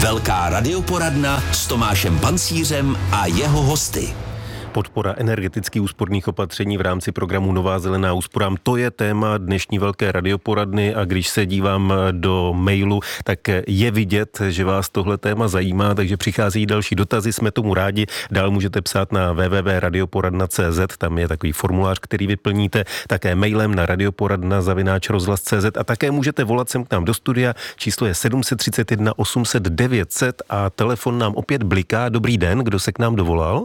Velká radioporadna s Tomášem Pancířem a jeho hosty. Podpora energeticky úsporných opatření v rámci programu Nová zelená úsporám. To je téma dnešní velké radioporadny a když se dívám do mailu, tak je vidět, že vás tohle téma zajímá, takže přichází další dotazy, jsme tomu rádi. Dál můžete psát na www.radioporadna.cz, tam je takový formulář, který vyplníte, také mailem na radioporadna@rozhlas.cz a také můžete volat sem k nám do studia. Číslo je 731 800 900 a telefon nám opět bliká. Dobrý den, kdo se k nám dovolal?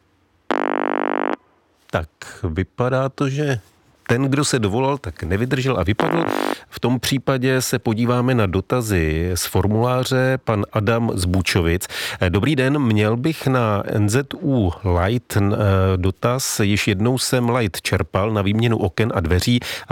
Tak vypadá to, že ten, kdo se dovolal, tak nevydržel a vypadl. V tom případě se podíváme na dotazy z formuláře. Pan Adam z Bučovic. Dobrý den, měl bych na NZÚ Light dotaz. Již jednou jsem Light čerpal na výměnu oken a dveří a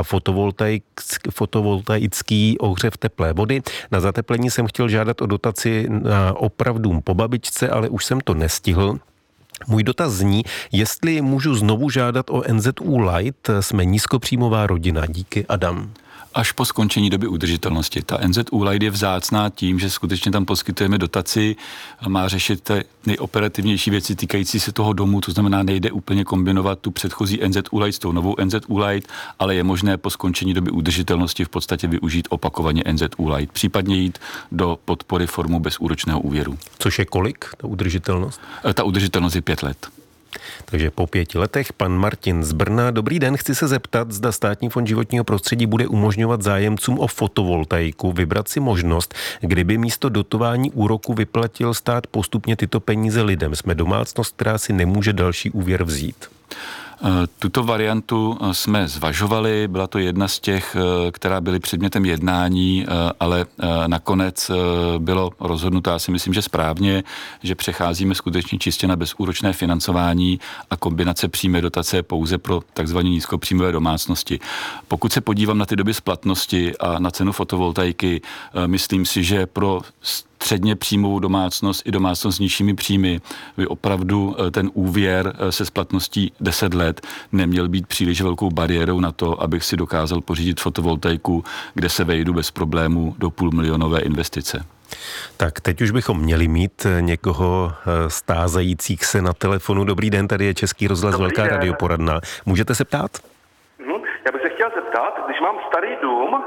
fotovoltaický ohřev teplé vody. Na zateplení jsem chtěl žádat o dotaci na oprav dům po babičce, ale už jsem to nestihl. Můj dotaz zní, jestli můžu znovu žádat o NZÚ Light, jsme nízkopříjmová rodina. Díky, Adam. Až po skončení doby udržitelnosti. Ta NZÚ Light je vzácná tím, že skutečně tam poskytujeme dotaci a má řešit ty nejoperativnější věci týkající se toho domu, to znamená, nejde úplně kombinovat tu předchozí NZÚ Light s tou novou NZÚ Light, ale je možné po skončení doby udržitelnosti v podstatě využít opakovaně NZÚ Light, případně jít do podpory formou bezúročného úvěru. Což je kolik, ta udržitelnost? Ta udržitelnost je 5 let. Takže po 5 letech pan Martin z Brna. Dobrý den, chci se zeptat, zda Státní fond životního prostředí bude umožňovat zájemcům o fotovoltaiku vybrat si možnost, kdyby místo dotování úroku vyplatil stát postupně tyto peníze lidem. Jsme domácnost, která si nemůže další úvěr vzít. Tuto variantu jsme zvažovali, byla to jedna z těch, která byly předmětem jednání, ale nakonec bylo rozhodnuto, já si myslím, že správně, že přecházíme skutečně čistě na bezúročné financování a kombinace přímé dotace pouze pro takzvané nízkopříjmové domácnosti. Pokud se podívám na ty doby splatnosti a na cenu fotovoltaiky, myslím si, že pro středně příjmovou domácnost i domácnost s nižšími příjmy by opravdu ten úvěr se splatností 10 let neměl být příliš velkou bariérou na to, abych si dokázal pořídit fotovoltaiku, kde se vejdu bez problému do půlmilionové investice. Tak teď už bychom měli mít někoho stázajících se na telefonu. Dobrý den, tady je Český rozhlas. Dobrý Velká den. Radioporadna. Můžete se ptát? Já bych se chtěl zeptat, když mám starý dům,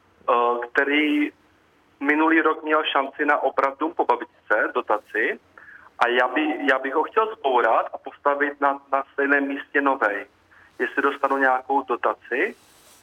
který minulý rok měl šanci na oprav dům po babičce, dotaci, a já bych ho chtěl zbourat a postavit na stejném místě novej. Jestli dostanu nějakou dotaci?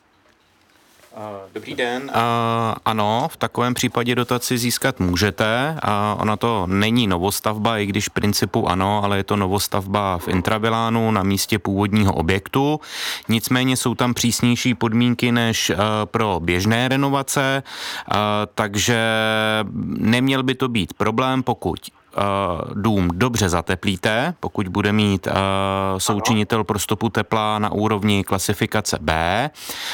Dobrý den. Ano, v takovém případě dotaci získat můžete. Ona to není novostavba, i když v principu ano, ale je to novostavba v intravilánu na místě původního objektu. Nicméně jsou tam přísnější podmínky než pro běžné renovace, takže neměl by to být problém, pokud dům dobře zateplíte, pokud bude mít součinitel pro stopu tepla na úrovni klasifikace B.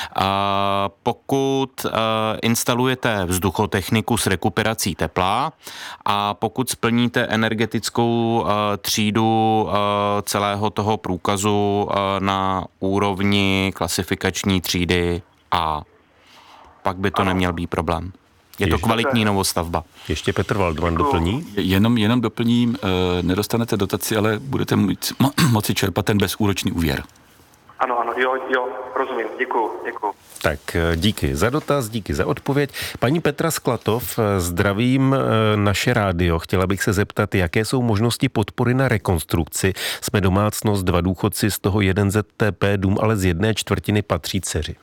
Pokud instalujete vzduchotechniku s rekuperací tepla a pokud splníte energetickou třídu celého toho průkazu na úrovni klasifikační třídy A, pak by to neměl být problém. Je to kvalitní novostavba. Ještě Petr Waldman doplní? Jenom doplním, nedostanete dotaci, ale budete moci čerpat ten bezúročný úvěr. Ano, jo, rozumím, děkuju. Tak díky za dotaz, díky za odpověď. Paní Petra Sklatov, zdravím naše rádio. Chtěla bych se zeptat, jaké jsou možnosti podpory na rekonstrukci. Jsme domácnost, 2 důchodci, z toho 1 ZTP dům, ale z 1/4 patří dceři.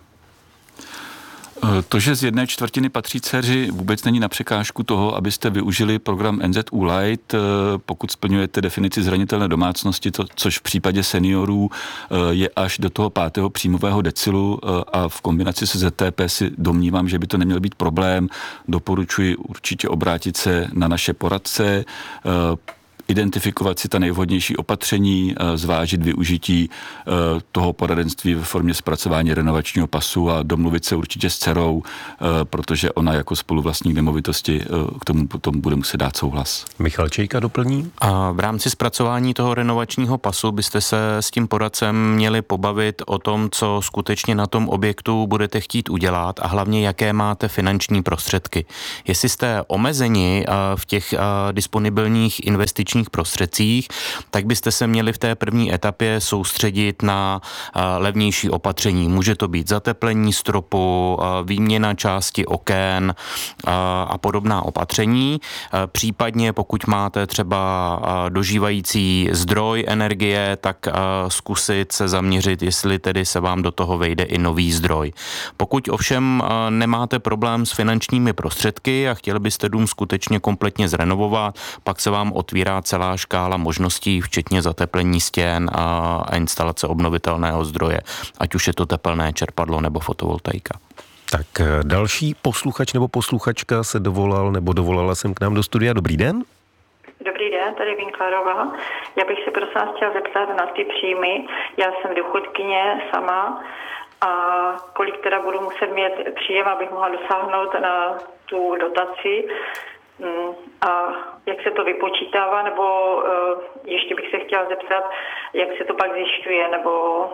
To, že z 1/4 patří dceři, vůbec není na překážku toho, abyste využili program NZÚ Light, pokud splňujete definici zranitelné domácnosti, což v případě seniorů je až do toho 5. příjmového decilu a v kombinaci se ZTP si domnívám, že by to neměl být problém. Doporučuji určitě obrátit se na naše poradce. identifikovat si ta nejvhodnější opatření, zvážit využití toho poradenství ve formě zpracování renovačního pasu a domluvit se určitě s dcerou, protože ona jako spoluvlastník nemovitosti k tomu potom bude muset dát souhlas. Michal Čejka doplní. A v rámci zpracování toho renovačního pasu byste se s tím poradcem měli pobavit o tom, co skutečně na tom objektu budete chtít udělat a hlavně jaké máte finanční prostředky. Jestli jste omezeni v těch disponibilních investičních prostředcích, tak byste se měli v té první etapě soustředit na levnější opatření. Může to být zateplení stropu, výměna části oken a podobná opatření. Případně pokud máte třeba dožívající zdroj energie, tak zkusit se zaměřit, jestli tedy se vám do toho vejde i nový zdroj. Pokud ovšem nemáte problém s finančními prostředky a chtěli byste dům skutečně kompletně zrenovovat, pak se vám otvírá celá škála možností, včetně zateplení stěn a instalace obnovitelného zdroje, ať už je to tepelné čerpadlo nebo fotovoltaika. Tak další posluchač nebo posluchačka se dovolala sem k nám do studia. Dobrý den. Dobrý den, tady Vinklárová. Já bych se prosím chtěla zeptat na ty příjmy. Já jsem důchodkyně sama a kolik teda budu muset mít příjem, abych mohla dosáhnout na tu dotaci a jak se to vypočítává, nebo ještě bych se chtěla zeptat, jak se to pak zjišťuje, nebo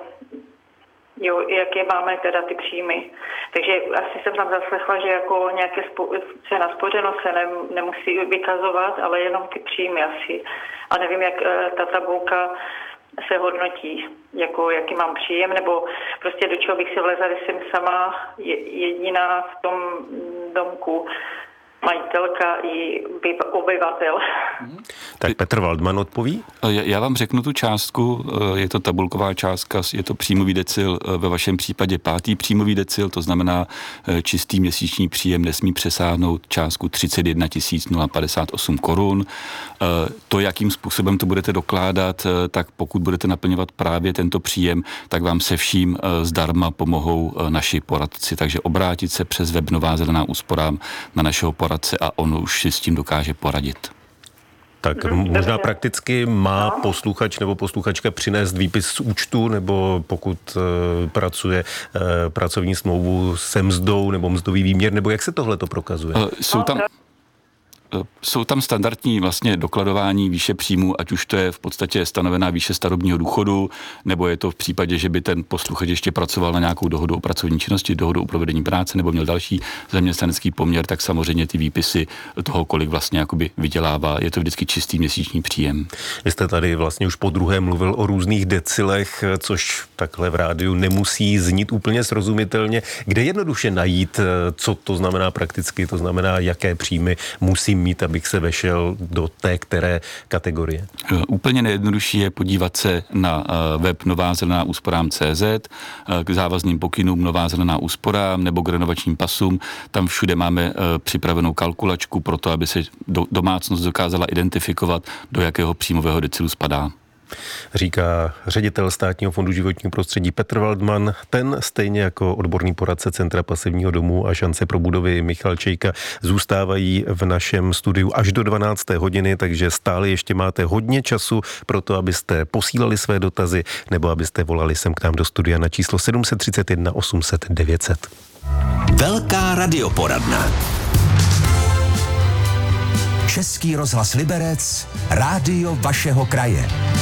jaké máme teda ty příjmy. Takže asi jsem tam zaslechla, že jako nějaké cena spořenost se nemusí vykazovat, ale jenom ty příjmy asi. A nevím, jak ta tabulka se hodnotí, jako jaký mám příjem, nebo prostě do čeho bych si vlezla, když jsem sama jediná v tom domku, majitelka i obyvatel. Tak Petr Waldman odpoví? Já vám řeknu tu částku, je to tabulková částka, je to příjmový decil, ve vašem případě 5. příjmový decil, to znamená čistý měsíční příjem nesmí přesáhnout částku 31 058 korun. To, jakým způsobem to budete dokládat, tak pokud budete naplňovat právě tento příjem, tak vám se vším zdarma pomohou naši poradci, takže obrátit se přes web Nová zelená úsporám na našeho poradce a on už si s tím dokáže poradit. Tak možná prakticky má posluchač nebo posluchačka přinést výpis z účtu, nebo pokud pracuje pracovní smlouvu se mzdou nebo mzdový výměr, nebo jak se tohle to prokazuje? Jsou tam standardní vlastně dokladování výše příjmu, ať už to je v podstatě stanovená výše starobního důchodu, nebo je to v případě, že by ten posluchač ještě pracoval na nějakou dohodu o pracovní činnosti, dohodu o provedení práce, nebo měl další zaměstnanecký poměr, tak samozřejmě ty výpisy toho, kolik vlastně jakoby vydělává, je to vždycky čistý měsíční příjem. Vy jste tady vlastně už podruhé mluvil o různých decilech, což takhle v rádiu nemusí znít úplně srozumitelně. Kde jednoduše najít, co to znamená prakticky, to znamená, jaké příjmy musím mít, abych se vešel do té které kategorie? Úplně nejjednodušší je podívat se na web Nová zelená úsporám.cz, k závazným pokynům Nová zelená úsporám nebo k renovačním pasům. Tam všude máme připravenou kalkulačku pro to, aby se domácnost dokázala identifikovat, do jakého příjmového decilu spadá. Říká ředitel Státního fondu životního prostředí Petr Waldman. Ten stejně jako odborný poradce Centra pasivního domu a šance pro budovy Michal Čejka zůstávají v našem studiu až do 12. hodiny, takže stále ještě máte hodně času pro to, abyste posílali své dotazy nebo abyste volali sem k nám do studia na číslo 731 800 900. Velká radioporadna. Český rozhlas Liberec, rádio vašeho kraje.